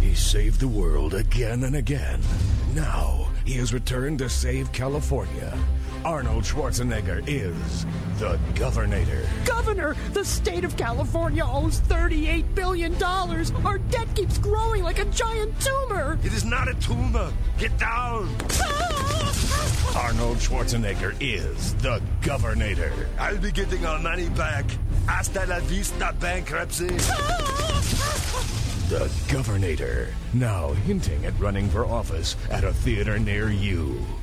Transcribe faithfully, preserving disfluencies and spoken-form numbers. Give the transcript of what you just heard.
He saved the world again and again. Now he has returned to save California. Arnold Schwarzenegger is the Governator. Governor, the state of California owes thirty-eight billion dollars. Our debt keeps growing like a giant tumor. It is not a tumor. Get down. Arnold Schwarzenegger is the Governator. I'll be getting our money back. Hasta la vista, bankruptcy. The Governator, now hinting at running for office at a theater near you.